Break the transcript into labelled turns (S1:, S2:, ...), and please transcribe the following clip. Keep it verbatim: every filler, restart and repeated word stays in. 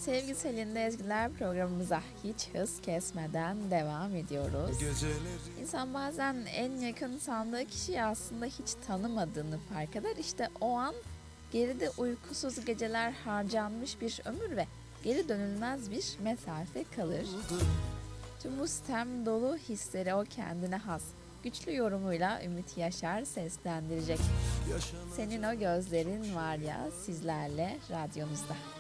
S1: Sevgi Selin'de Ezgiler programımıza hiç hız kesmeden devam ediyoruz. İnsan bazen en yakın sandığı kişiyi aslında hiç tanımadığını fark eder. İşte o an geride uykusuz geceler harcanmış bir ömür ve geri dönülmez bir mesafe kalır. Tüm bu sitem dolu hisleri o kendine has, güçlü yorumuyla Ümit Yaşar seslendirecek. Senin o gözlerin var ya sizlerle radyonuzda.